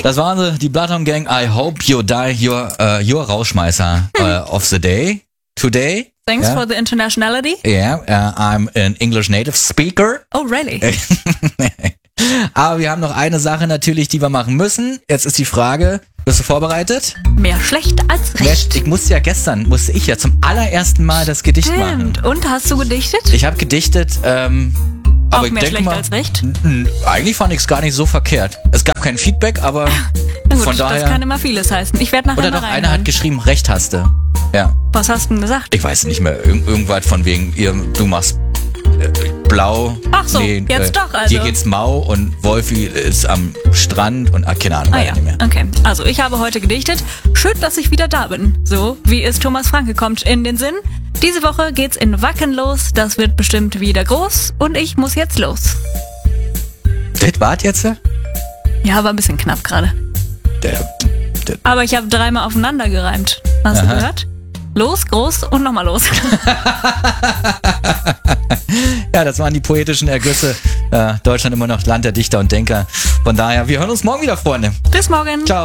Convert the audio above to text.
Das waren sie, die Bloodhound Gang. I hope you die your Rauschmeißer of the day today. Thanks for the internationality. Yeah, I'm an English native speaker. Oh, really? Aber wir haben noch eine Sache natürlich, die wir machen müssen. Jetzt ist die Frage, bist du vorbereitet? Mehr schlecht als recht. Gestern musste ich ja zum allerersten Mal das Gedicht machen. Und, hast du gedichtet? Ich habe gedichtet, aber auch mehr schlecht als recht? Eigentlich fand ich es gar nicht so verkehrt. Es gab kein Feedback, aber Na gut, von daher... das kann immer vieles heißen. Ich werde nachher Oder mal doch, reinhören. einer hat geschrieben, Recht hast du. Ja. Was hast du denn gesagt? Ich weiß nicht mehr, irgendwas von wegen, du machst blau. Ach so, jetzt doch also. Hier geht's mau und Wolfi ist am Strand und keine Ahnung, weiß ich nicht mehr. Okay, also ich habe heute gedichtet. Schön, dass ich wieder da bin. So, wie es Thomas Franke kommt in den Sinn. Diese Woche geht's in Wacken los. Das wird bestimmt wieder groß. Und ich muss jetzt los. Das war's jetzt? Ja, war ein bisschen knapp gerade. Aber ich habe 3-mal aufeinander gereimt. Hast du gehört? Los, groß und nochmal los. Ja, das waren die poetischen Ergüsse. Deutschland immer noch Land der Dichter und Denker. Von daher, wir hören uns morgen wieder, Freunde. Bis morgen. Ciao.